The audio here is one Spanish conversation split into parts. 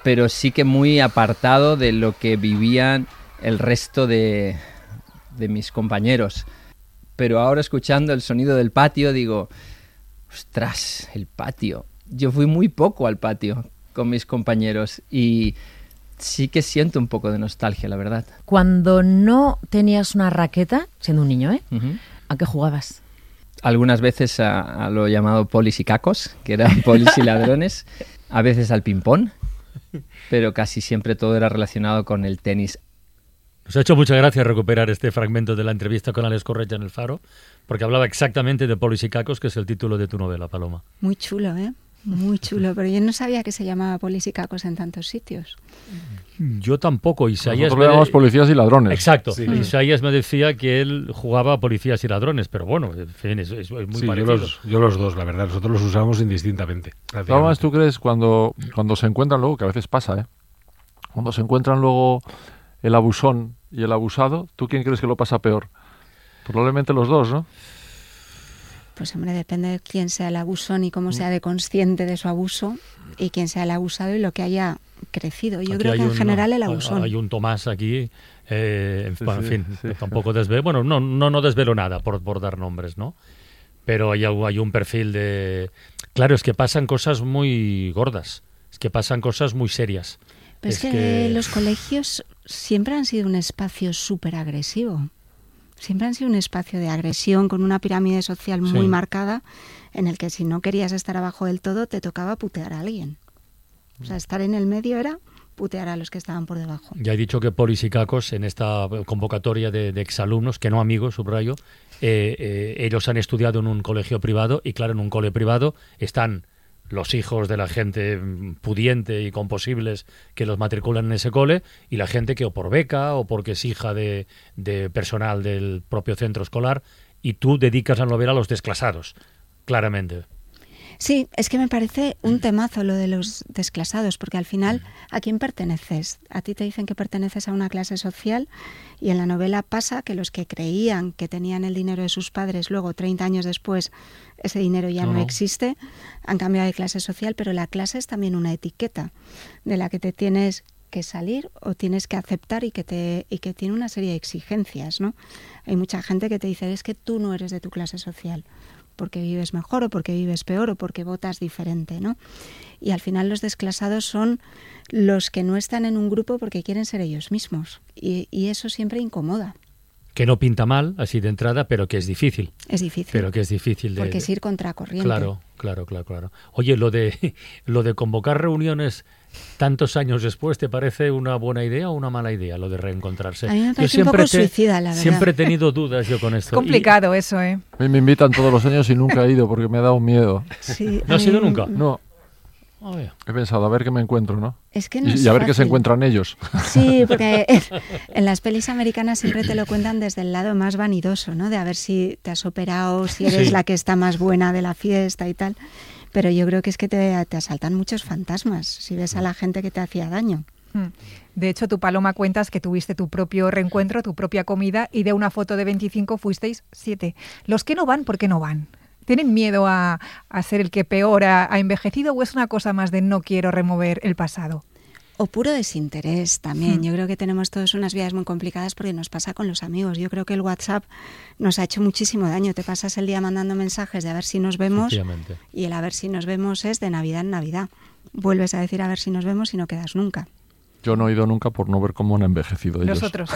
pero sí que muy apartado de lo que vivían el resto de mis compañeros. Pero ahora, escuchando el sonido del patio, digo, ostras, el patio. Yo fui muy poco al patio con mis compañeros y sí que siento un poco de nostalgia, la verdad. Cuando no tenías una raqueta, siendo un niño, Uh-huh. ¿A qué jugabas? Algunas veces a lo llamado polis y cacos, que eran polis y ladrones. A veces al ping-pong, pero casi siempre todo era relacionado con el tenis. Nos ha hecho mucha gracia recuperar este fragmento de la entrevista con Alex Corretja en El Faro, porque hablaba exactamente de Polis y Cacos, que es el título de tu novela, Paloma. Muy chulo, ¿eh? Muy chulo, pero yo no sabía que se llamaba Polis y Cacos en tantos sitios. Yo tampoco. Isaías Nosotros le llamamos policías y ladrones. Exacto. Sí. Isaías me decía que él jugaba a policías y ladrones, pero bueno, en fin, es muy Sí, parecido. yo los dos, la verdad. Nosotros los usamos indistintamente. Además, ¿tú crees cuando se encuentran luego, que a veces pasa, cuando se encuentran luego el abusón y el abusado, ¿tú quién crees que lo pasa peor? Probablemente los dos, ¿no? Pues hombre, depende de quién sea el abusón y cómo sea de consciente de su abuso y quién sea el abusado y lo que haya crecido. Yo creo que en general el abusón. Hay un Tomás aquí, en fin, sí. tampoco desvelo, bueno, no desvelo nada por dar nombres, ¿no? Pero hay un perfil de... Claro, es que pasan cosas muy gordas, es que pasan cosas muy serias. Pero es que los colegios siempre han sido un espacio súper agresivo. Siempre han sido un espacio de agresión con una pirámide social muy marcada en el que si no querías estar abajo del todo te tocaba putear a alguien. O sea, estar en el medio era putear a los que estaban por debajo. Ya he dicho que Polis y Cacos, en esta convocatoria de exalumnos, que no amigos, subrayo, ellos han estudiado en un colegio privado y claro, en un cole privado están los hijos de la gente pudiente y con posibles que los matriculan en ese cole y la gente que o por beca o porque es hija de personal del propio centro escolar, y tú dedicas la novela a los desclasados, claramente. Sí, es que me parece un temazo lo de los desclasados, porque al final, ¿a quién perteneces? A ti te dicen que perteneces a una clase social y en la novela pasa que los que creían que tenían el dinero de sus padres, luego 30 años después ese dinero ya no existe, han cambiado de clase social, pero la clase es también una etiqueta de la que te tienes que salir o tienes que aceptar y que tiene una serie de exigencias, ¿no? Hay mucha gente que te dice, es que tú no eres de tu clase social, porque vives mejor o porque vives peor o porque votas diferente, ¿no? Y al final los desclasados son los que no están en un grupo porque quieren ser ellos mismos y eso siempre incomoda. Que no pinta mal, así de entrada, pero que es difícil. Es difícil. Pero que es difícil de... Porque es ir contracorriente. Claro. Oye, lo de convocar reuniones tantos años después, ¿te parece una buena idea o una mala idea, lo de reencontrarse? A mí me parece un poco suicida, la verdad. Siempre he tenido dudas yo con esto. Es complicado eso, ¿eh? A mí me invitan todos los años y nunca he ido porque me da un miedo. Sí, ¿No has ido nunca? No. He pensado, a ver qué me encuentro, ¿no? Es que no es y a ver fácil. qué se encuentran ellos. Sí, porque en las pelis americanas siempre te lo cuentan desde el lado más vanidoso, ¿no? De a ver si te has operado, si eres la que está más buena de la fiesta y tal. Pero yo creo que es que te asaltan muchos fantasmas si ves a la gente que te hacía daño. De hecho, tú, Paloma, cuentas que tuviste tu propio reencuentro, tu propia comida, y de una foto de 25 fuisteis 7. Los que no van, ¿por qué no van? ¿Tienen miedo a ser el que peor ha envejecido o es una cosa más de no quiero remover el pasado? O puro desinterés también. Yo creo que tenemos todos unas vidas muy complicadas porque nos pasa con los amigos. Yo creo que el WhatsApp nos ha hecho muchísimo daño. Te pasas el día mandando mensajes de a ver si nos vemos y el a ver si nos vemos es de Navidad en Navidad. Vuelves a decir a ver si nos vemos y no quedas nunca. Yo no he ido nunca por no ver cómo han envejecido ellos. Nosotros.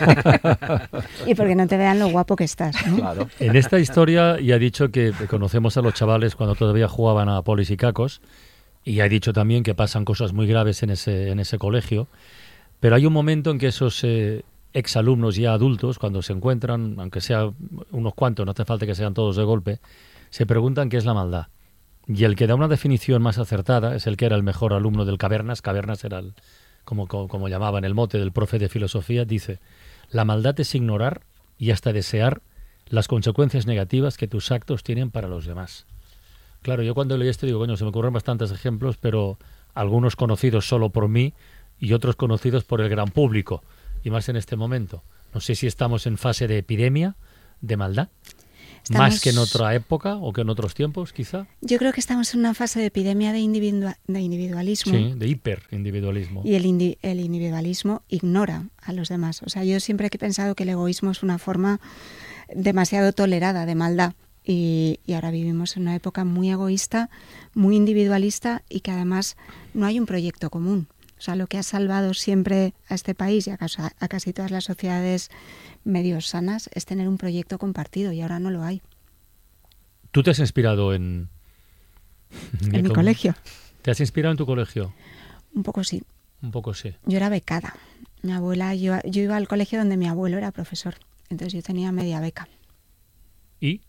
Y porque no te vean lo guapo que estás, ¿no? Claro. En esta historia ya he dicho que conocemos a los chavales cuando todavía jugaban a Polis y Cacos, y ya he dicho también que pasan cosas muy graves en ese colegio, pero hay un momento en que esos exalumnos ya adultos, cuando se encuentran, aunque sea unos cuantos, no hace falta que sean todos de golpe, se preguntan qué es la maldad. Y el que da una definición más acertada es el que era el mejor alumno del Cavernas. Cavernas era el... Como llamaban el mote del profe de filosofía, dice: la maldad es ignorar y hasta desear las consecuencias negativas que tus actos tienen para los demás. Claro, yo cuando leí esto digo, coño, se me ocurren bastantes ejemplos, pero algunos conocidos solo por mí y otros conocidos por el gran público, y más en este momento. No sé si estamos en fase de epidemia de maldad. ¿Más que en otra época o que en otros tiempos, quizá? Yo creo que estamos en una fase de epidemia de individualismo. Sí, de hiperindividualismo. Y el individualismo ignora a los demás. O sea, yo siempre he pensado que el egoísmo es una forma demasiado tolerada de maldad. Y ahora vivimos en una época muy egoísta, muy individualista y que además no hay un proyecto común. O sea, lo que ha salvado siempre a este país y a casi todas las sociedades medio sanas es tener un proyecto compartido y ahora no lo hay. ¿Tú te has inspirado en mi colegio? ¿Te has inspirado en tu colegio? Un poco sí. Un poco sí. Yo era becada. Mi abuela, yo iba al colegio donde mi abuelo era profesor. Entonces yo tenía media beca. ¿Y?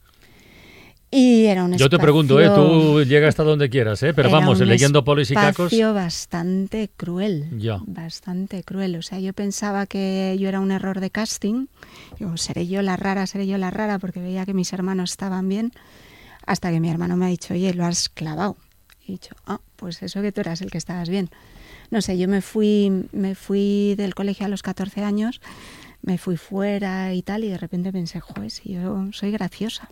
Y era un espacio... Yo te pregunto, tú llegas hasta donde quieras, pero vamos, leyendo Polis y Cacos... Era un espacio bastante cruel, ya. Bastante cruel. O sea, yo pensaba que yo era un error de casting. Digo, seré yo la rara, porque veía que mis hermanos estaban bien, hasta que mi hermano me ha dicho, oye, lo has clavado. Y he dicho, pues eso que tú eras el que estabas bien. No sé, yo me fui del colegio a los 14 años, me fui fuera y tal, y de repente pensé, joder, si yo soy graciosa.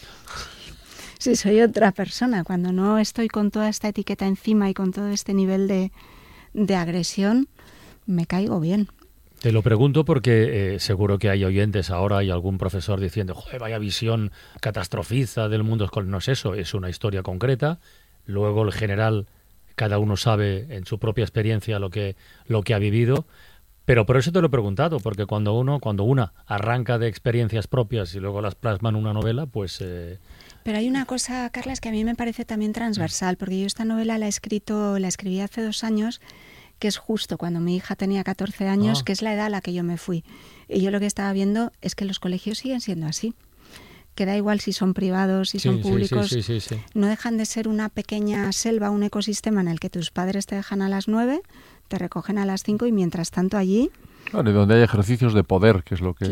Sí, soy otra persona. Cuando no estoy con toda esta etiqueta encima y con todo este nivel de agresión, me caigo bien. Te lo pregunto porque seguro que hay oyentes ahora, hay algún profesor diciendo, joder, vaya visión catastrofiza del mundo escolar. No es eso, es una historia concreta. Luego, el general, cada uno sabe en su propia experiencia lo que ha vivido. Pero por eso te lo he preguntado, porque cuando una arranca de experiencias propias y luego las plasma en una novela, pues... Pero hay una cosa, Carlas, que a mí me parece también transversal, porque yo esta novela la escribí hace 2 años, que es justo cuando mi hija tenía 14 años, que es la edad a la que yo me fui. Y yo lo que estaba viendo es que los colegios siguen siendo así. Que da igual si son privados, si son públicos, sí. No dejan de ser una pequeña selva, un ecosistema en el que tus padres te dejan a las 9, te recogen a las 5 y mientras tanto allí... Claro, y donde hay ejercicios de poder, que es lo que...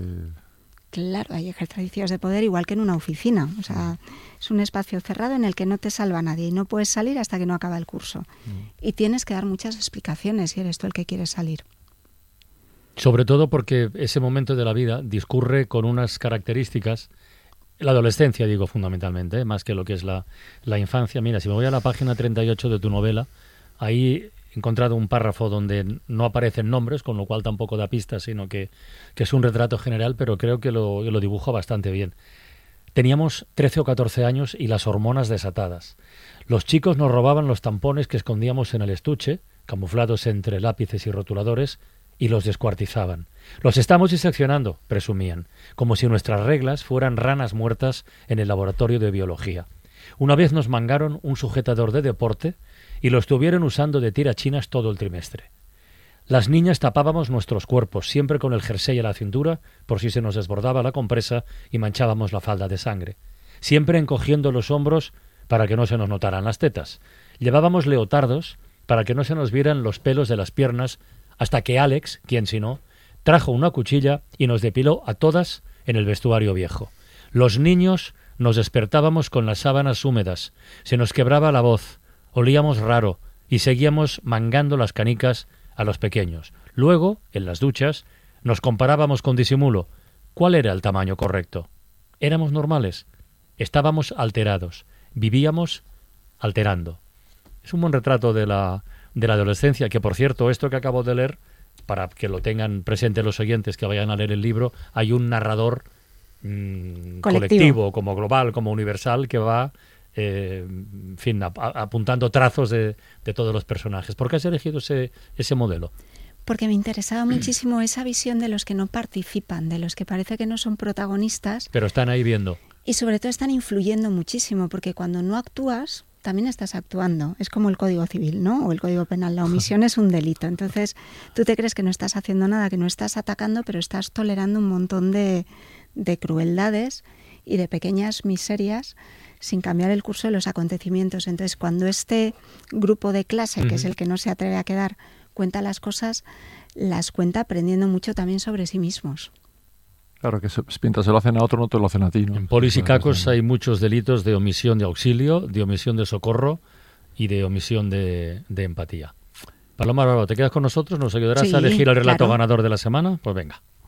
Claro, hay ejercicios de poder igual que en una oficina. O sea, es un espacio cerrado en el que no te salva nadie y no puedes salir hasta que no acaba el curso. Y tienes que dar muchas explicaciones si eres tú el que quieres salir. Sobre todo porque ese momento de la vida discurre con unas características, la adolescencia digo fundamentalmente, más que lo que es la infancia. Mira, si me voy a la página 38 de tu novela, ahí he encontrado un párrafo donde no aparecen nombres, con lo cual tampoco da pistas, sino que es un retrato general, pero creo que lo dibuja bastante bien. Teníamos 13 o 14 años y las hormonas desatadas. Los chicos nos robaban los tampones que escondíamos en el estuche, camuflados entre lápices y rotuladores, y los descuartizaban. Los estamos diseccionando, presumían, como si nuestras reglas fueran ranas muertas en el laboratorio de biología. Una vez nos mangaron un sujetador de deporte y lo estuvieron usando de tirachinas todo el trimestre. Las niñas tapábamos nuestros cuerpos, siempre con el jersey a la cintura, por si se nos desbordaba la compresa y manchábamos la falda de sangre. Siempre encogiendo los hombros para que no se nos notaran las tetas. Llevábamos leotardos para que no se nos vieran los pelos de las piernas, hasta que Alex, quien si no, trajo una cuchilla y nos depiló a todas en el vestuario viejo. Los niños nos despertábamos con las sábanas húmedas, se nos quebraba la voz, olíamos raro y seguíamos mangando las canicas a los pequeños. Luego, en las duchas, nos comparábamos con disimulo. ¿Cuál era el tamaño correcto? ¿Éramos normales? Estábamos alterados. Vivíamos alterando. Es un buen retrato de la adolescencia, que por cierto, esto que acabo de leer, para que lo tengan presente los oyentes que vayan a leer el libro, hay un narrador colectivo, como global, como universal, que va en fin, apuntando trazos de todos los personajes. ¿Por qué has elegido ese modelo? Porque me interesaba muchísimo esa visión de los que no participan, de los que parece que no son protagonistas. Pero están ahí viendo. Y sobre todo están influyendo muchísimo, porque cuando no actúas, también estás actuando. Es como el Código Civil, ¿no? O el Código Penal. La omisión es un delito. Entonces, tú te crees que no estás haciendo nada, que no estás atacando, pero estás tolerando un montón de crueldades y de pequeñas miserias sin cambiar el curso de los acontecimientos. Entonces, cuando este grupo de clase, que es el que no se atreve a quedar, cuenta las cosas, las cuenta aprendiendo mucho también sobre sí mismos. Claro, que mientras se lo hacen a otro, no te lo hacen a ti, ¿no? En Polis y Cacos hay muchos delitos de omisión de auxilio, de omisión de socorro y de omisión de empatía. Paloma Bravo, ¿te quedas con nosotros? ¿Nos ayudarás a elegir el relato ganador de la semana? Pues venga.